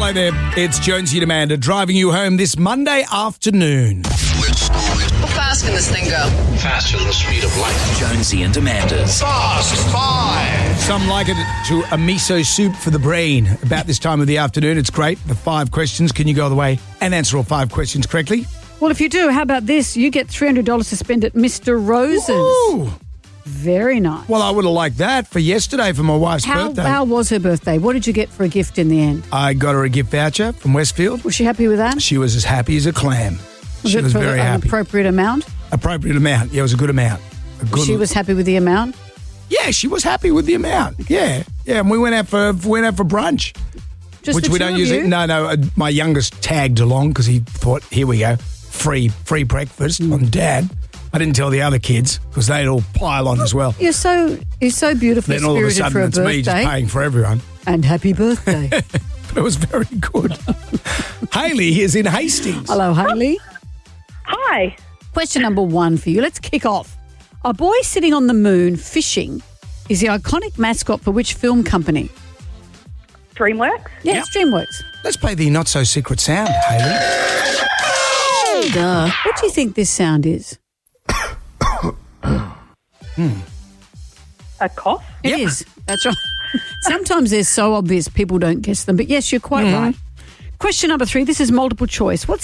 Hello there, it's Jonesy and Amanda driving you home this Monday afternoon. How fast can this thing go? Faster than the speed of light. Jonesy and Amanda's Fast Five. Some liken it to a miso soup for the brain. About this time of the afternoon, it's great. The 5 questions, can you go all the way and answer all 5 questions correctly? Well, if you do, how about this? You get $300 to spend at Mr. Rose's. Ooh. Very nice. Well, I would have liked that for yesterday for my wife's birthday. How was her birthday? What did you get for a gift in the end? I got her a gift voucher from Westfield. Was she happy with that? She was as happy as a clam. She it was for very an happy. appropriate amount? Appropriate amount. Yeah, it was a good amount. She was happy with the amount? Yeah, she was happy with the amount. Yeah, and we went out for brunch, Just which the we two don't of usually. you? No. My youngest tagged along because he thought, here we go, free breakfast on Dad. I didn't tell the other kids because they'd all pile on as well. You're so beautifully Then all of a spirited sudden, for a it's me just birthday. paying for everyone. And happy birthday. But it was very good. Hayley is in Hastings. Hello, Hayley. Hi. Question number 1 for you. Let's kick off. A boy sitting on the moon fishing is the iconic mascot for which film company? DreamWorks? Yes, DreamWorks. Let's play the not so secret sound, Hayley. Duh. What do you think this sound is? A cough? It is. That's right. Sometimes they're so obvious people don't guess them. But yes, you're quite right. Question number 3. This is multiple choice. What